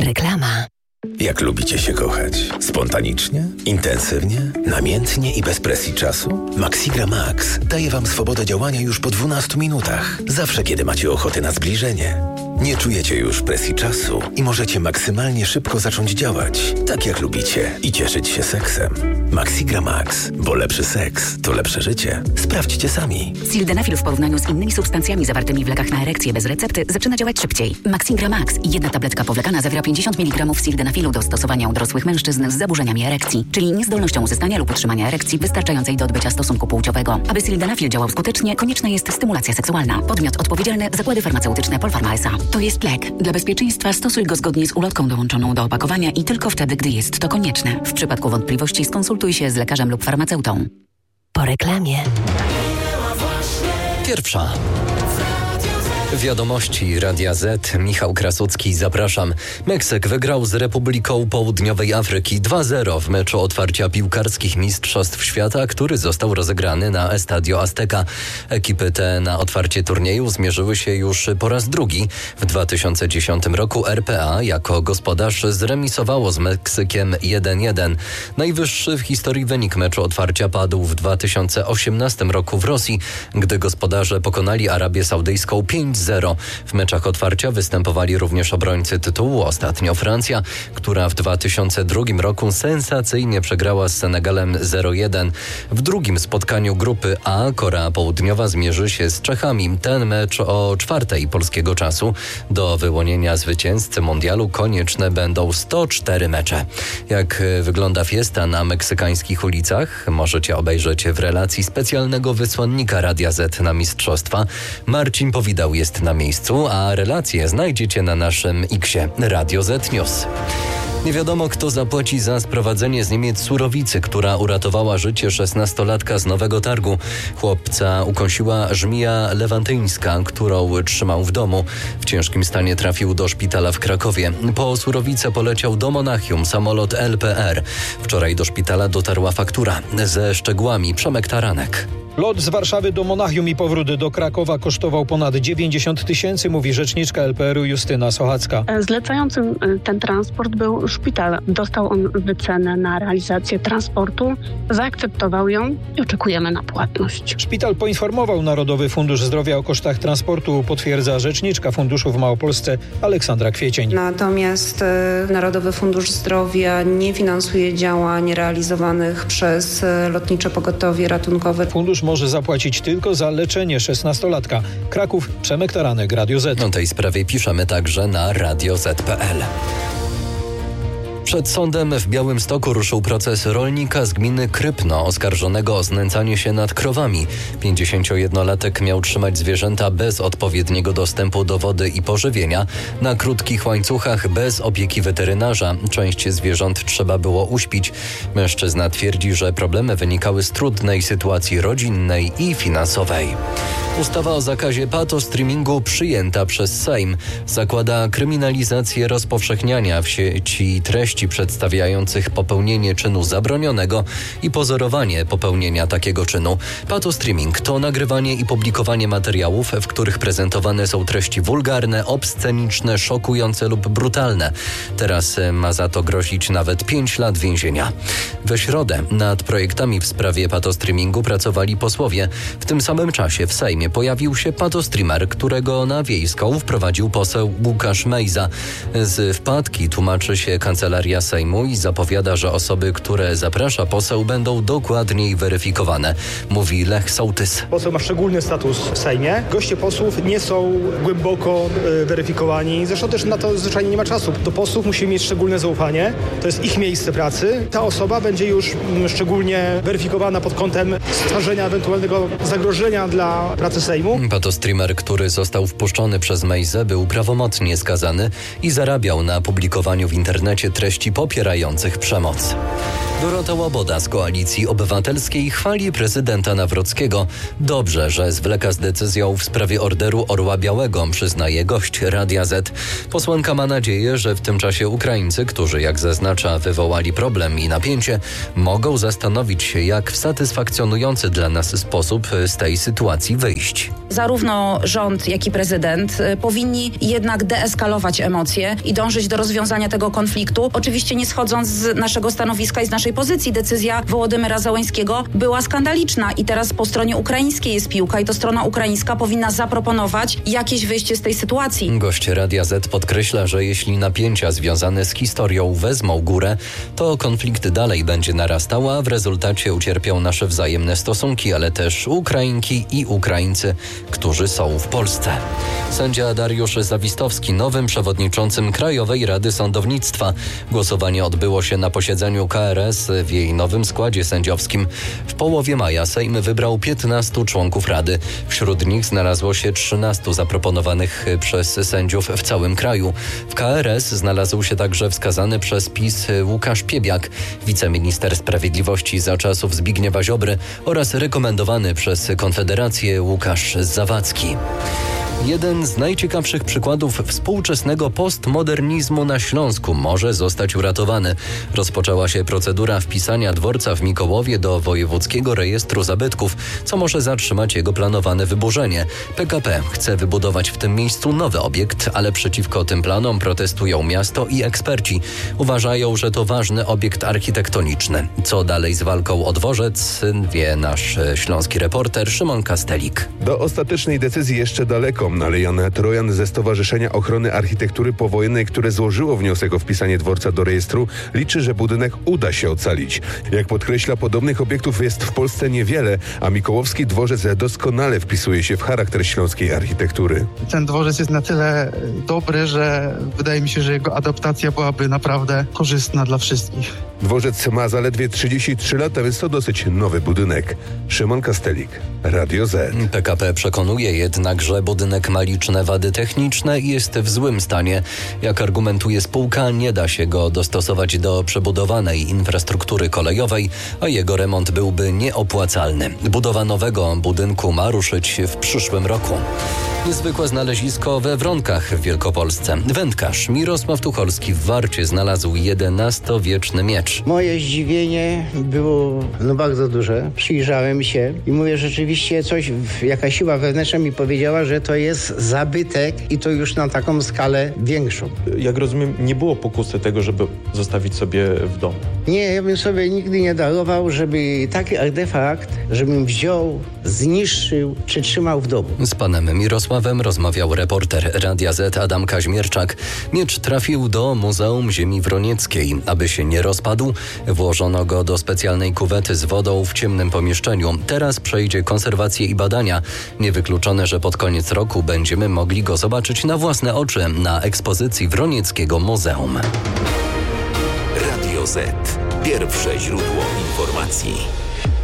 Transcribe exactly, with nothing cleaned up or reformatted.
Reklama. Jak lubicie się kochać? Spontanicznie? Intensywnie? Namiętnie i bez presji czasu? Maxigra Max daje Wam swobodę działania już po dwunastu minutach. Zawsze, kiedy macie ochotę na zbliżenie. Nie czujecie już presji czasu i możecie maksymalnie szybko zacząć działać, tak jak lubicie, i cieszyć się seksem. Maxigra Max, bo lepszy seks to lepsze życie. Sprawdźcie sami. Sildenafil w porównaniu z innymi substancjami zawartymi w lekach na erekcję bez recepty zaczyna działać szybciej. Maxigra Max i jedna tabletka powlekana zawiera pięćdziesiąt miligramów sildenafilu do stosowania u dorosłych mężczyzn z zaburzeniami erekcji, czyli niezdolnością uzyskania lub utrzymania erekcji wystarczającej do odbycia stosunku płciowego. Aby sildenafil działał skutecznie, konieczna jest stymulacja seksualna. Podmiot odpowiedzialny: Zakłady Farmaceutyczne Polpharma S A. To jest lek. Dla bezpieczeństwa stosuj go zgodnie z ulotką dołączoną do opakowania i tylko wtedy, gdy jest to konieczne. W przypadku wątpliwości skonsultuj się z lekarzem lub farmaceutą. Po reklamie. Pierwsza. Wiadomości Radia Z. Michał Krasucki, zapraszam. Meksyk wygrał z Republiką Południowej Afryki dwa zero w meczu otwarcia piłkarskich Mistrzostw Świata, który został rozegrany na Estadio Azteca. Ekipy te na otwarcie turnieju zmierzyły się już po raz drugi. W dwa tysiące dziesiątym roku R P A jako gospodarz zremisowało z Meksykiem jeden jeden. Najwyższy w historii wynik meczu otwarcia padł w dwa tysiące osiemnastym roku w Rosji, gdy gospodarze pokonali Arabię Saudyjską pięć zero. W meczach otwarcia występowali również obrońcy tytułu. Ostatnio Francja, która w dwa tysiące drugim roku sensacyjnie przegrała z Senegalem zero jeden. W drugim spotkaniu grupy A Korea Południowa zmierzy się z Czechami. Ten mecz o czwartej polskiego czasu. Do wyłonienia zwycięzcy mundialu konieczne będą sto cztery mecze. Jak wygląda fiesta na meksykańskich ulicach, możecie obejrzeć w relacji specjalnego wysłannika Radia Z na mistrzostwa. Marcin Powidał jest na miejscu, a relacje znajdziecie na naszym X-ie Radio Z News. Nie wiadomo, kto zapłaci za sprowadzenie z Niemiec surowicy, która uratowała życie szesnastolatka z Nowego Targu. Chłopca ukąsiła żmija lewantyńska, którą trzymał w domu. W ciężkim stanie trafił do szpitala w Krakowie. Po surowicę poleciał do Monachium samolot L P R. Wczoraj do szpitala dotarła faktura ze szczegółami. Przemek Taranek. Lot z Warszawy do Monachium i powrót do Krakowa kosztował ponad dziewięćdziesiąt tysięcy, mówi rzeczniczka L P R u Justyna Sochacka. Zlecającym ten transport był szpital. Dostał on wycenę na realizację transportu, zaakceptował ją i oczekujemy na płatność. Szpital poinformował Narodowy Fundusz Zdrowia o kosztach transportu, potwierdza rzeczniczka funduszu w Małopolsce Aleksandra Kwiecień. Natomiast Narodowy Fundusz Zdrowia nie finansuje działań realizowanych przez Lotnicze Pogotowie Ratunkowe. Fundusz może zapłacić tylko za leczenie szesnastolatka. Kraków, Przemek Taranek, Radio Z. O tej sprawie piszemy także na radio zet kropka pe el. Przed sądem w Białymstoku ruszył proces rolnika z gminy Krypno oskarżonego o znęcanie się nad krowami. pięćdziesięciojednolatek miał trzymać zwierzęta bez odpowiedniego dostępu do wody i pożywienia, na krótkich łańcuchach bez opieki weterynarza. Część zwierząt trzeba było uśpić. Mężczyzna twierdzi, że problemy wynikały z trudnej sytuacji rodzinnej i finansowej. Ustawa o zakazie patostreamingu przyjęta przez Sejm zakłada kryminalizację rozpowszechniania w sieci treści przedstawiających popełnienie czynu zabronionego i pozorowanie popełnienia takiego czynu. Patostreaming to nagrywanie i publikowanie materiałów, w których prezentowane są treści wulgarne, obsceniczne, szokujące lub brutalne. Teraz ma za to grozić nawet pięć lat więzienia. We środę nad projektami w sprawie patostreamingu pracowali posłowie. W tym samym czasie w Sejmie pojawił się patostreamer, którego na Wiejską wprowadził poseł Łukasz Mejza. Z wpadki tłumaczy się Kancelaria Sejmu i zapowiada, że osoby, które zaprasza poseł, będą dokładniej weryfikowane, mówi Lech Sołtys. Poseł ma szczególny status w Sejmie. Goście posłów nie są głęboko y, weryfikowani. Zresztą też na to zwyczajnie nie ma czasu. Do posłów musimy mieć szczególne zaufanie. To jest ich miejsce pracy. Ta osoba będzie już m, szczególnie weryfikowana pod kątem stworzenia ewentualnego zagrożenia dla pracy Sejmu. Patostreamer, który został wpuszczony przez Mejzę, był prawomocnie skazany i zarabiał na publikowaniu w internecie treści popierających przemoc. Dorota Łaboda z Koalicji Obywatelskiej chwali prezydenta Nawrockiego. Dobrze, że zwleka z decyzją w sprawie orderu Orła Białego, przyznaje gość Radia Z. Posłanka ma nadzieję, że w tym czasie Ukraińcy, którzy jak zaznacza wywołali problem i napięcie, mogą zastanowić się, jak w satysfakcjonujący dla nas sposób z tej sytuacji wyjść. wyjść. Zarówno rząd, jak i prezydent powinni jednak deeskalować emocje i dążyć do rozwiązania tego konfliktu. Oczywiście nie schodząc z naszego stanowiska i z naszej pozycji. Decyzja Wołodymyra Zełenskiego była skandaliczna i teraz po stronie ukraińskiej jest piłka i to strona ukraińska powinna zaproponować jakieś wyjście z tej sytuacji. Gość Radia Z podkreśla, że jeśli napięcia związane z historią wezmą górę, to konflikt dalej będzie narastał, a w rezultacie ucierpią nasze wzajemne stosunki, ale też Ukrainki i Ukraińcy, którzy są w Polsce. Sędzia Dariusz Zawistowski nowym przewodniczącym Krajowej Rady Sądownictwa. Głosowanie odbyło się na posiedzeniu K R S w jej nowym składzie sędziowskim. W połowie maja Sejm wybrał piętnastu członków Rady. Wśród nich znalazło się trzynastu zaproponowanych przez sędziów w całym kraju. W K R S znalazł się także wskazany przez PiS Łukasz Piebiak, wiceminister sprawiedliwości za czasów Zbigniewa Ziobry oraz rekomendowany przez Konfederację Łukasz Zawadzki. Jeden z najciekawszych przykładów współczesnego postmodernizmu na Śląsku może zostać uratowany. Rozpoczęła się procedura wpisania dworca w Mikołowie do Wojewódzkiego Rejestru Zabytków, co może zatrzymać jego planowane wyburzenie. P K P chce wybudować w tym miejscu nowy obiekt, ale przeciwko tym planom protestują miasto i eksperci. Uważają, że to ważny obiekt architektoniczny. Co dalej z walką o dworzec, wie nasz śląski reporter Szymon Kastelik. Do ostatecznej decyzji jeszcze daleko. Ale Jan Trojan ze Stowarzyszenia Ochrony Architektury Powojennej, które złożyło wniosek o wpisanie dworca do rejestru, liczy, że budynek uda się ocalić. Jak podkreśla, podobnych obiektów jest w Polsce niewiele, a Mikołowski dworzec doskonale wpisuje się w charakter śląskiej architektury. Ten dworzec jest na tyle dobry, że wydaje mi się, że jego adaptacja byłaby naprawdę korzystna dla wszystkich. Dworzec ma zaledwie trzydzieści trzy lata, więc to dosyć nowy budynek. Szymon Kastelik, Radio Z. P K P przekonuje jednak, że budynek ma liczne wady techniczne i jest w złym stanie. Jak argumentuje spółka, nie da się go dostosować do przebudowanej infrastruktury kolejowej, a jego remont byłby nieopłacalny. Budowa nowego budynku ma ruszyć w przyszłym roku. Niezwykłe znalezisko we Wronkach w Wielkopolsce. Wędkarz Mirosław Tucholski w Warcie znalazł jedenastowieczny miecz. Moje zdziwienie było no bardzo duże. Przyjrzałem się i mówię, rzeczywiście coś, jakaś siła wewnętrzna mi powiedziała, że to jest zabytek i to już na taką skalę większą. Jak rozumiem, nie było pokusy tego, żeby zostawić sobie w domu. Nie, ja bym sobie nigdy nie darował, żeby taki artefakt, żebym wziął, zniszczył czy trzymał w domu. Z panem Mirosławem rozmawiał reporter Radia Z Adam Kaźmierczak. Miecz trafił do Muzeum Ziemi Wronieckiej. Aby się nie rozpadł, włożono go do specjalnej kuwety z wodą w ciemnym pomieszczeniu. Teraz przejdzie konserwację i badania. Niewykluczone, że pod koniec roku będziemy mogli go zobaczyć na własne oczy na ekspozycji Wronieckiego Muzeum. Radio Z. Pierwsze źródło informacji.